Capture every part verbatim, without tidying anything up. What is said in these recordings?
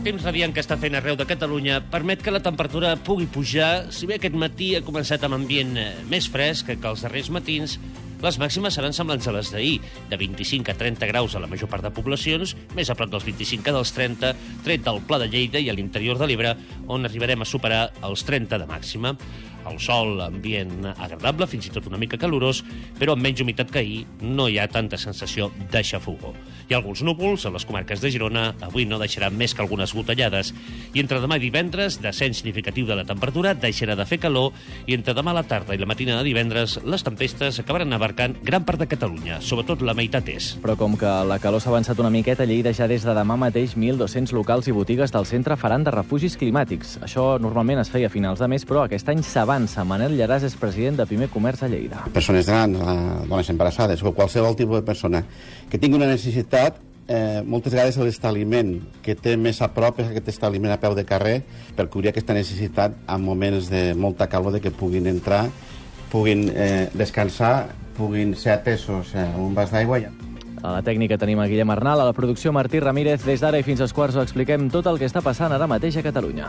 temps radiant que està fent arreu de Catalunya permet que la temperatura pugui pujar, si bé aquest matí ha començat amb ambient més fresc que els darrers matins. Les màximes seran semblants a les d'ahir, de vint-i-cinc a trenta graus a la major part de poblacions, més a prop dels vint-i-cinc que dels trenta, tret del Pla de Lleida i a l'interior de l'Ebre, on arribarem a superar els trenta de màxima. El sol, ambient agradable, fins i tot una mica calorós, però amb menys humitat que ahir no hi ha tanta sensació de xafogor. Hi ha alguns núvols a les comarques de Girona, avui no deixaran més que algunes gotellades, i entre demà i divendres, descens significatiu de la temperatura, deixarà de fer calor, i entre demà a la tarda i la matina de divendres, les tempestes acabaran abarcant gran part de Catalunya, sobretot la meitat est. Però com que la calor s'ha avançat una miqueta, Lleida ja des de demà mateix mil dos-cents locals i botigues del centre faran de refugis climàtics. Això normalment es feia a finals de mes, però aquest any s'avança. Manel Llaràs és president de Pimec Comerç a Lleida. Persones grans, dones embarassades, o qualsevol tipus de persona que tingui una necessitat, eh, moltes vegades l'establiment que té més a prop és aquest establiment a peu de carrer per cobrir aquesta necessitat en moments de molta calor, de que puguin entrar, puguin eh, descansar, puguin ser atesos a un vas d'aigua. A la tècnica tenim a Guillem Arnal, a la producció Martí Ramírez. Des d'ara i fins als quarts ho expliquem tot el que està passant ara mateix a Catalunya.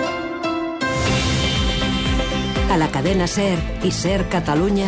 A la cadena SER i SER Catalunya,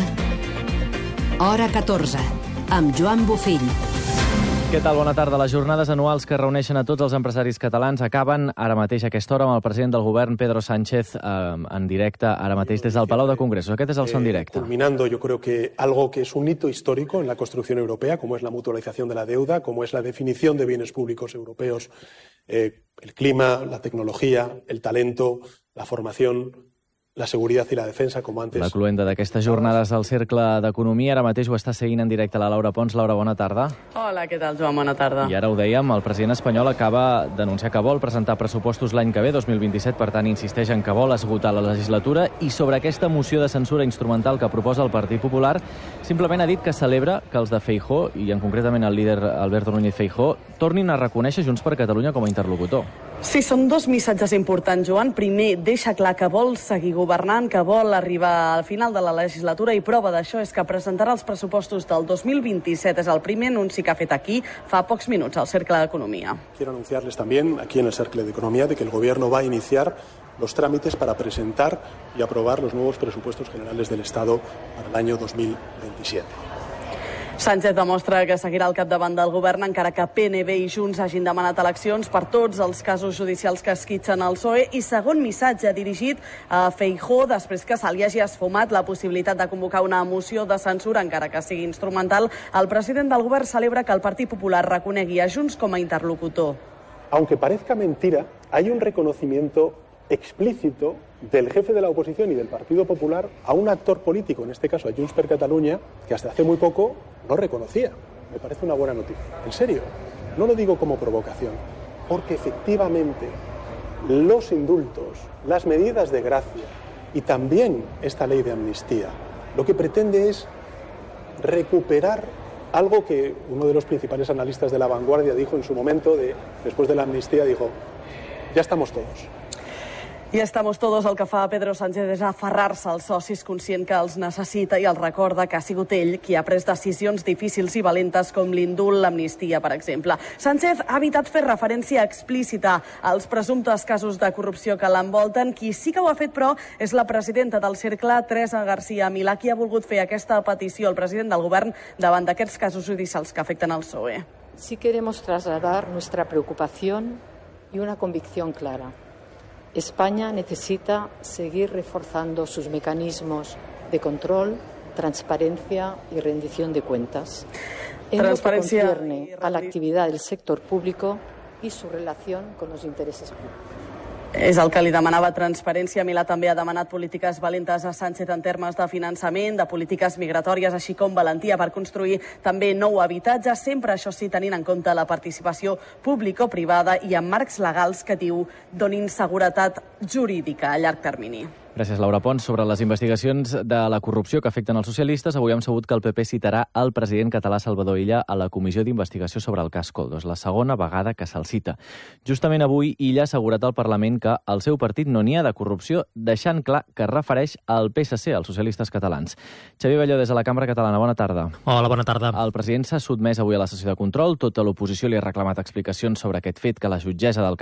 hora catorze, amb Joan Bofill. Què tal? Bona tarda. Les jornades anuals que reuneixen a tots els empresaris catalans acaben ara mateix a aquesta hora amb el president del govern, Pedro Sánchez, eh, en directe, ara mateix des del Palau de Congressos. Aquest és el son directe. Eh, culminando, yo creo que algo que es un hito histórico en la construcción europea, como es la mutualización de la deuda, como es la definición de bienes públicos europeos, eh, el clima, la tecnología, el talento, la formación, la seguretat i la defensa, com antes. La cluenda d'aquestes jornades al Cercle d'Economia ara mateix ho està seguint en directe la Laura Pons. Laura, bona tarda. Hola, què tal, Joan? Bona tarda. I ara ho dèiem, el president espanyol acaba d'anunciar que vol presentar pressupostos l'any que ve, dos mil vint-i-set, per tant, insisteix en que vol esgotar la legislatura, i sobre aquesta moció de censura instrumental que proposa el Partit Popular, simplement ha dit que celebra que els de Feijóo, i en concretament el líder Alberto Núñez Feijóo, tornin a reconèixer Junts per Catalunya com a interlocutor. Sí, són dos missatges importants, Joan. Primer, deixa clar que vol seguir governant, que vol arribar al final de la legislatura, i prova d'això és que presentarà els pressupostos del dos mil vint-i-set. És el primer anunci que ha fet aquí fa pocs minuts al Cercle d'Economia. Quiero anunciarles también aquí en el Cercle de Economía de que el Gobierno va a iniciar los trámites para presentar y aprobar los nuevos presupuestos generales del Estado para el año dos mil veintisiete. Sánchez demostra que seguirà al capdavant del govern encara que P N B i Junts hagin demanat eleccions per tots els casos judicials que esquitxen el P S O E. I segon missatge dirigit a Feijóo després que se li hagi esfumat la possibilitat de convocar una moció de censura, encara que sigui instrumental. El president del govern celebra que el Partit Popular reconegui a Junts com a interlocutor. Aunque parezca mentira, hay un reconocimiento explícito del jefe de la oposición y del Partido Popular a un actor político, en este caso a Junts per Catalunya, que hasta hace muy poco no reconocía. Me parece una buena noticia. En serio, no lo digo como provocación, porque efectivamente los indultos, las medidas de gracia y también esta ley de amnistía, lo que pretende es recuperar algo que uno de los principales analistas de La Vanguardia dijo en su momento, de, después de la amnistía, dijo, ya estamos todos. I estamos todos, el que fa Pedro Sánchez és aferrar-se als socis, conscient que els necessita, i els recorda que ha sigut ell qui ha pres decisions difícils i valentes com l'indult, l'amnistia, per exemple. Sánchez ha evitat fer referència explícita als presumptes casos de corrupció que l'envolten. Qui sí que ho ha fet, però, és la presidenta del Cercle, Teresa García Milà, qui ha volgut fer aquesta petició al president del govern davant d'aquests casos judicials que afecten el P S O E. Sí queremos trasladar nuestra preocupación y una convicción clara. España necesita seguir reforzando sus mecanismos de control, transparencia y rendición de cuentas en lo que concierne a la actividad del sector público y su relación con los intereses públicos. És el que li demanava transparència. Milà també ha demanat polítiques valentes a Sánchez en termes de finançament, de polítiques migratòries, així com valentia per construir també nou habitatge, sempre això sí tenint en compte la participació público-privada i amb marcs legals que diu donin seguretat jurídica a llarg termini. Gràcies, Laura Pons. Sobre les investigacions de la corrupció que afecten els socialistes, avui hem sabut que el P P citarà el president català Salvador Illa a la comissió d'investigació sobre el cas Koldo. És la segona vegada que se'l cita. Justament avui, Illa ha assegurat al Parlament que el seu partit no n'hi ha de corrupció, deixant clar que es refereix al P S C, als socialistes catalans. Xavier Balló, des de la Cambra Catalana, bona tarda. Hola, bona tarda. El president s'ha sotmès avui a la sessió de control. Tota l'oposició li ha reclamat explicacions sobre aquest fet que la jutgessa del